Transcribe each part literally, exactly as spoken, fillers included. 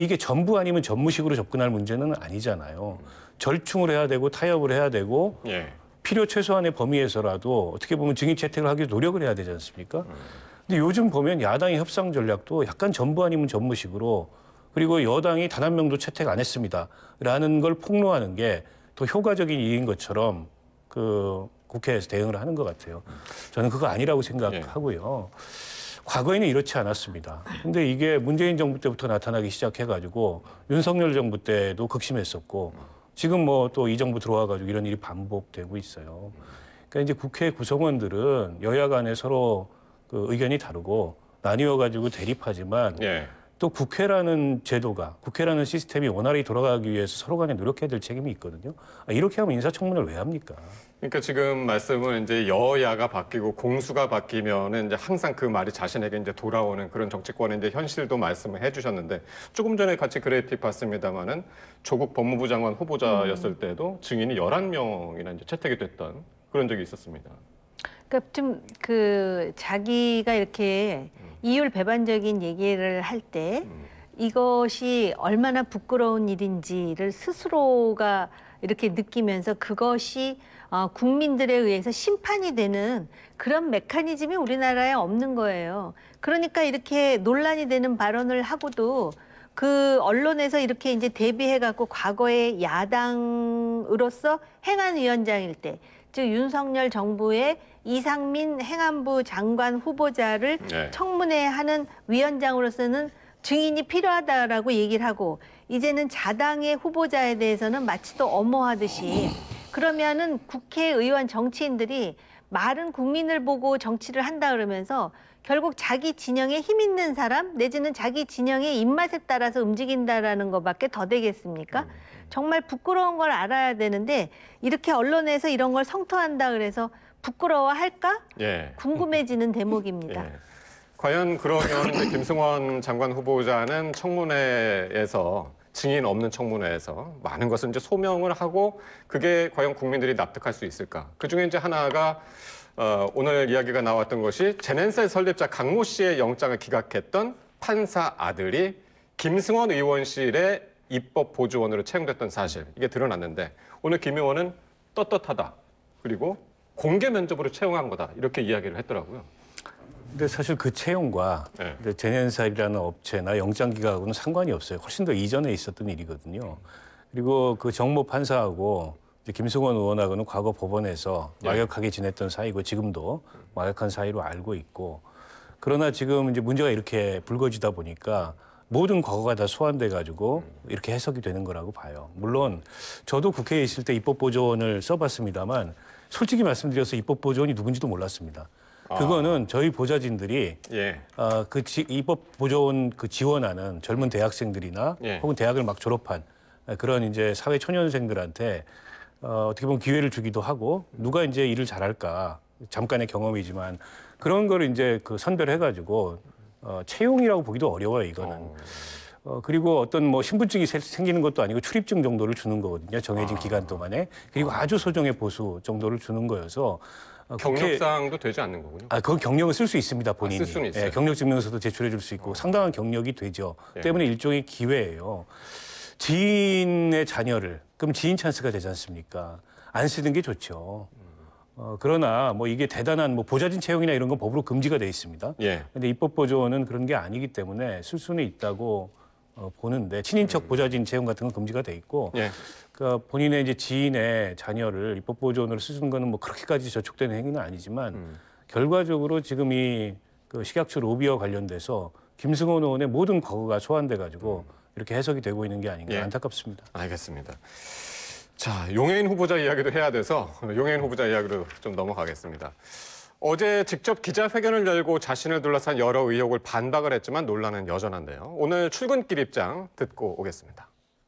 이게 전부 아니면 전무식으로 접근할 문제는 아니잖아요. 절충을 해야 되고 타협을 해야 되고 예. 필요 최소한의 범위에서라도 어떻게 보면 증인 채택을 하기 위해 노력을 해야 되지 않습니까? 근데 요즘 보면 야당의 협상 전략도 약간 전부 아니면 전무식으로 그리고 여당이 단 한 명도 채택 안 했습니다라는 걸 폭로하는 게 더 효과적인 일인 것처럼 그 국회에서 대응을 하는 것 같아요. 저는 그거 아니라고 생각하고요. 과거에는 이렇지 않았습니다. 근데 이게 문재인 정부 때부터 나타나기 시작해가지고 윤석열 정부 때도 극심했었고 지금 뭐 또 이 정부 들어와가지고 이런 일이 반복되고 있어요. 그러니까 이제 국회 구성원들은 여야 간에 서로 그 의견이 다르고 나뉘어가지고 대립하지만 예. 또 국회라는 제도가, 국회라는 시스템이 원활히 돌아가기 위해서 서로 간에 노력해야 될 책임이 있거든요. 아, 이렇게 하면 인사청문회를 왜 합니까? 그러니까 지금 말씀은 이제 여야가 바뀌고 공수가 바뀌면은 이제 항상 그 말이 자신에게 이제 돌아오는 그런 정치권의 이제 현실도 말씀을 해주셨는데 조금 전에 같이 그래픽 봤습니다만은 조국 법무부 장관 후보자였을 때도 증인이 열한 명이나 이제 채택이 됐던 그런 적이 있었습니다. 그러니까 좀 그 자기가 이렇게 음. 이율 배반적인 얘기를 할 때 음. 이것이 얼마나 부끄러운 일인지를 스스로가 이렇게 느끼면서 그것이 어, 국민들에 의해서 심판이 되는 그런 메커니즘이 우리나라에 없는 거예요. 그러니까 이렇게 논란이 되는 발언을 하고도 그 언론에서 이렇게 이제 대비해갖고 과거에 야당으로서 행안위원장일 때, 즉 윤석열 정부의 이상민 행안부 장관 후보자를 네. 청문회하는 위원장으로서는 증인이 필요하다라고 얘기를 하고 이제는 자당의 후보자에 대해서는 마치 또 엄호하듯이 그러면은 국회의원 정치인들이 말은 국민을 보고 정치를 한다 그러면서 결국 자기 진영에 힘 있는 사람 내지는 자기 진영의 입맛에 따라서 움직인다라는 것밖에 더 되겠습니까? 정말 부끄러운 걸 알아야 되는데 이렇게 언론에서 이런 걸 성토한다 그래서 부끄러워할까? 예. 궁금해지는 대목입니다. 예. 과연 그러면 이제 김승원 장관 후보자는 청문회에서 증인 없는 청문회에서 많은 것을 이제 소명을 하고 그게 과연 국민들이 납득할 수 있을까? 그 중에 이제 하나가 어, 오늘 이야기가 나왔던 것이 제넨셀 설립자 강모 씨의 영장을 기각했던 판사 아들이 김승원 의원실의 입법 보조원으로 채용됐던 사실 이게 드러났는데 오늘 김 의원은 떳떳하다 그리고 공개 면접으로 채용한 거다 이렇게 이야기를 했더라고요. 근데 사실 그 채용과 네. 제넨셀이라는 업체나 영장 기각하고는 상관이 없어요. 훨씬 더 이전에 있었던 일이거든요. 그리고 그 정모 판사하고 이제 김승원 의원하고는 과거 법원에서 네. 막역하게 지냈던 사이고 지금도 막역한 사이로 알고 있고 그러나 지금 이제 문제가 이렇게 불거지다 보니까 모든 과거가 다 소환돼 가지고 이렇게 해석이 되는 거라고 봐요. 물론 저도 국회에 있을 때 입법보조원을 써봤습니다만 솔직히 말씀드려서 입법보조원이 누군지도 몰랐습니다. 그거는 저희 보좌진들이 예. 어, 그 지, 입법보조원 그 지원하는 젊은 대학생들이나 예. 혹은 대학을 막 졸업한 그런 이제 사회 초년생들한테 어, 어떻게 보면 기회를 주기도 하고 누가 이제 일을 잘할까 잠깐의 경험이지만 그런 거를 이제 그 선별해가지고 어, 채용이라고 보기도 어려워요 이거는. 어. 어, 그리고 어떤 뭐 신분증이 세- 생기는 것도 아니고 출입증 정도를 주는 거거든요 정해진 아. 기간 동안에 그리고 아주 소정의 보수 정도를 주는 거여서. 어, 국회- 경력사항도 되지 않는 거군요. 아, 그건 경력을 쓸 수 있습니다, 본인이. 아, 쓸 수는 있어요. 예, 경력 증명서도 제출해 줄 수 있고 상당한 경력이 되죠. 예. 때문에 일종의 기회예요. 지인의 자녀를, 그럼 지인 찬스가 되지 않습니까? 안 쓰는 게 좋죠. 어, 그러나 뭐 이게 대단한 뭐 보좌진 채용이나 이런 건 법으로 금지가 돼 있습니다. 예. 근데 입법보조원은 그런 게 아니기 때문에 쓸 수는 있다고 어, 보는데 친인척 보좌진 채용 같은 건 금지가 돼 있고 예. 그러니까 본인의 이제 지인의 자녀를 입법보조원으로 쓰는 거는 뭐 그렇게까지 저촉되는 행위는 아니지만 음. 결과적으로 지금 이 그 식약처 로비와 관련돼서 김승원 의원의 모든 과거가 소환돼 가지고 이렇게 해석이 되고 있는 게 아닌가 예. 안타깝습니다. 알겠습니다. 자, 용해인 후보자 이야기도 해야 돼서 용해인 후보자 이야기로 좀 넘어가겠습니다. 어제 직접 기자회견을 열고 자신을 둘러싼 여러 의혹을 반박을 했지만 논란은 여전한데요. 오늘 출근길 입장 듣고 오겠습니다.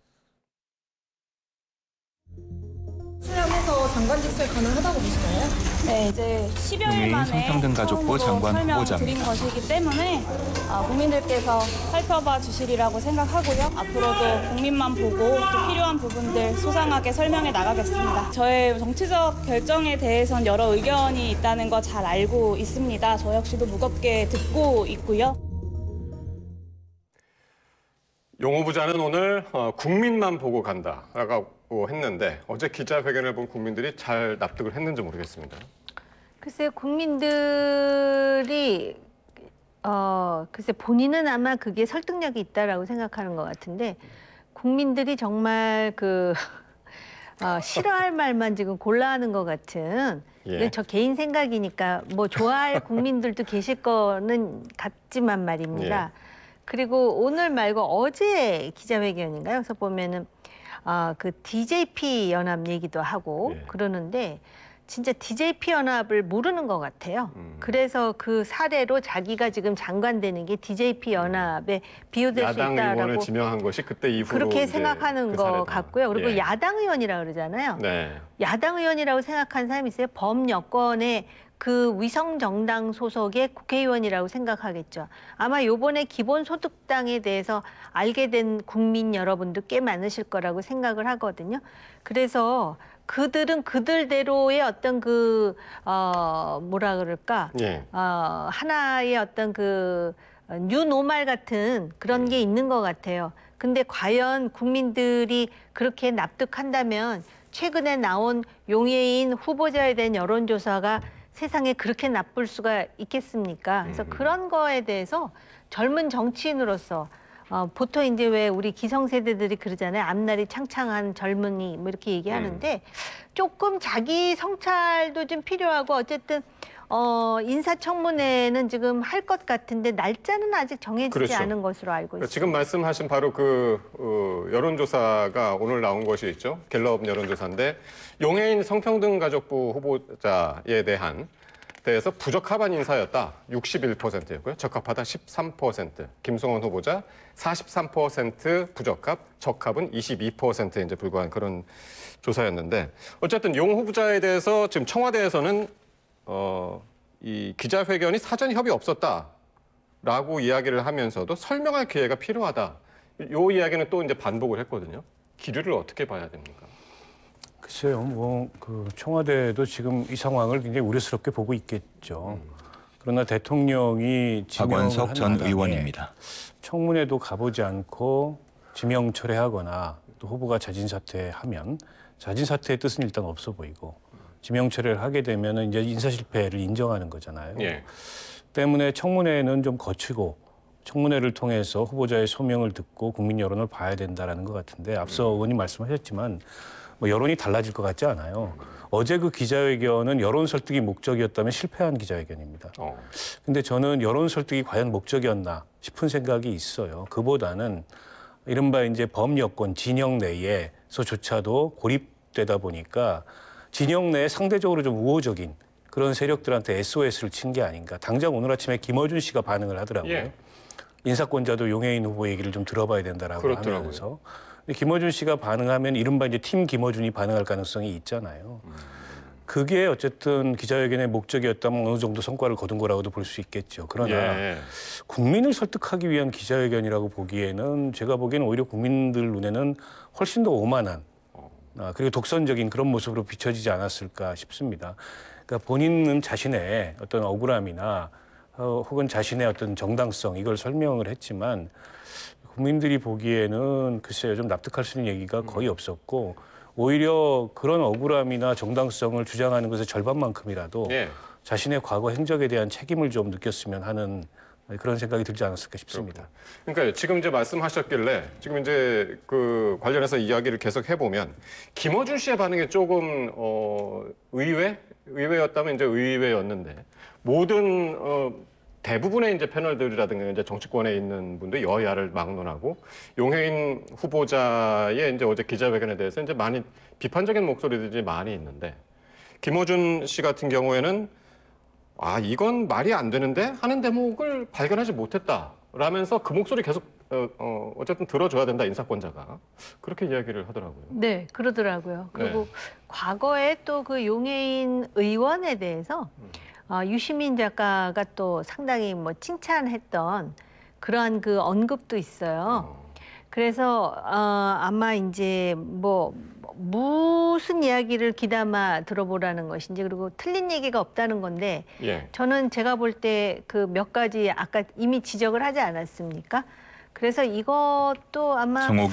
수렴해서 장관직설 가능하다고 보시나요? 네, 이제 십여일 용해인 만에 성평등가족부 장관 설명드린 후보자입니다. 것이기 때문에 아, 국민들께서 살펴봐 주시리라고 생각하고요. 앞으로도 국민만 보고 또 필요한 부분들 소상하게 설명해 나가겠습니다. 저의 정치적 결정에 대해선 여러 의견이 있다는 거 잘 알고 있습니다. 저 역시도 무겁게 듣고 있고요. 용 후보자는 오늘 어, 국민만 보고 간다라고 했는데 어제 기자회견을 본 국민들이 잘 납득을 했는지 모르겠습니다. 글쎄 국민들이 어 글쎄 본인은 아마 그게 설득력이 있다라고 생각하는 것 같은데 국민들이 정말 그 어, 싫어할 말만 지금 골라하는 것 같은 예. 이건 저 개인 생각이니까 뭐 좋아할 국민들도 계실 거는 같지만 말입니다. 예. 그리고 오늘 말고 어제 기자회견인가요? 그래서 보면은 아, 그 디제이피 연합 얘기도 하고 예. 그러는데 진짜 디제이피 연합을 모르는 것 같아요. 음. 그래서 그 사례로 자기가 지금 장관되는 게 디제이피 연합에 비유될 수 야당 의원을 있다라고 지명한 것이 그때 이후로 그렇게 이제 생각하는 그 것 사례다. 같고요. 그리고 예. 야당 의원이라 그러잖아요. 네. 야당 의원이라고 생각하는 사람이 있어요. 범여권의 그 위성정당 소속의 국회의원이라고 생각하겠죠. 아마 요번에 기본소득당에 대해서 알게 된 국민 여러분도 꽤 많으실 거라고 생각을 하거든요. 그래서 그들은 그들대로의 어떤 그, 어, 뭐라 그럴까. 예. 어, 하나의 어떤 그 뉴노멀 같은 그런 게 있는 것 같아요. 근데 과연 국민들이 그렇게 납득한다면 최근에 나온 용해인 후보자에 대한 여론조사가 세상에 그렇게 나쁠 수가 있겠습니까? 그래서 그런 거에 대해서 젊은 정치인으로서 어, 보통 이제 왜 우리 기성세대들이 그러잖아요. 앞날이 창창한 젊은이 뭐 이렇게 얘기하는데 조금 자기 성찰도 좀 필요하고 어쨌든 어, 인사청문회는 지금 할 것 같은데 날짜는 아직 정해지지 그렇죠. 않은 것으로 알고 그러니까 있습니다. 지금 말씀하신 바로 그 어, 여론조사가 오늘 나온 것이 있죠. 갤럽 여론조사인데 용해인 성평등가족부 후보자에 대한 대해서 부적합한 인사였다. 육십일 퍼센트였고요. 적합하다 십삼 퍼센트. 김성원 후보자 사십삼 퍼센트 부적합, 적합은 이십이 퍼센트에 이제 불과한 그런 조사였는데 어쨌든 용 후보자에 대해서 지금 청와대에서는 어, 이 기자회견이 사전 협의 없었다라고 이야기를 하면서도 설명할 기회가 필요하다. 요 이야기는 또 이제 반복을 했거든요. 기류를 어떻게 봐야 됩니까? 글쎄요, 뭐 그 청와대도 지금 이 상황을 굉장히 우려스럽게 보고 있겠죠. 그러나 대통령이 지명을 박원석 한 전 마당에 의원입니다. 청문회도 가보지 않고 지명 철회하거나 또 후보가 자진 사퇴하면 자진 사퇴의 뜻은 일단 없어 보이고 지명 철회를 하게 되면은 이제 인사 실패를 인정하는 거잖아요. 예. 때문에 청문회는 좀 거치고 청문회를 통해서 후보자의 소명을 듣고 국민 여론을 봐야 된다라는 것 같은데 앞서 의원님 말씀하셨지만 뭐 여론이 달라질 것 같지 않아요. 어제 그 기자회견은 여론 설득이 목적이었다면 실패한 기자회견입니다. 어. 근데 저는 여론 설득이 과연 목적이었나 싶은 생각이 있어요. 그보다는 이른바 이제 범여권 진영 내에서조차도 고립되다 보니까 진영 내에 상대적으로 좀 우호적인 그런 세력들한테 에스오에스를 친 게 아닌가. 당장 오늘 아침에 김어준 씨가 반응을 하더라고요. 예. 인사권자도 용해인 후보 얘기를 좀 들어봐야 된다라고 그렇더라고요. 하면서. 근데 김어준 씨가 반응하면 이른바 이제 팀 김어준이 반응할 가능성이 있잖아요. 그게 어쨌든 기자회견의 목적이었다면 어느 정도 성과를 거둔 거라고도 볼 수 있겠죠. 그러나 예. 국민을 설득하기 위한 기자회견이라고 보기에는 제가 보기에는 오히려 국민들 눈에는 훨씬 더 오만한 아, 그리고 독선적인 그런 모습으로 비춰지지 않았을까 싶습니다. 그러니까 본인은 자신의 어떤 억울함이나 어, 혹은 자신의 어떤 정당성 이걸 설명을 했지만 국민들이 보기에는 글쎄요 좀 납득할 수 있는 얘기가 거의 없었고 오히려 그런 억울함이나 정당성을 주장하는 것의 절반만큼이라도 예. 자신의 과거 행적에 대한 책임을 좀 느꼈으면 하는 그런 생각이 들지 않았을까 싶습니다. 그러니까 지금 이제 말씀하셨길래 지금 이제 그 관련해서 이야기를 계속 해보면 김어준 씨의 반응이 조금 어, 의외 의외였다면 이제 의외였는데 모든 어, 대부분의 이제 패널들이라든가 이제 정치권에 있는 분들 여야를 막론하고 용해인 후보자의 이제 어제 기자회견에 대해서 이제 많이 비판적인 목소리들이 많이 있는데 김어준 씨 같은 경우에는 아 이건 말이 안 되는데 하는 대목을 발견하지 못했다라면서 그 목소리 계속 어, 어, 어쨌든 들어줘야 된다 인사권자가 그렇게 이야기를 하더라고요. 네, 그러더라고요. 그리고 네. 과거에 또 그 용해인 의원에 대해서 어, 유시민 작가가 또 상당히 뭐 칭찬했던 그러한 그 언급도 있어요. 그래서 어, 아마 이제 뭐 무슨 이야기를 귀담아 들어보라는 것인지 그리고 틀린 얘기가 없다는 건데 예. 저는 제가 볼 때 그 몇 가지 아까 이미 지적을 하지 않았습니까? 그래서 이것도 아마 정옥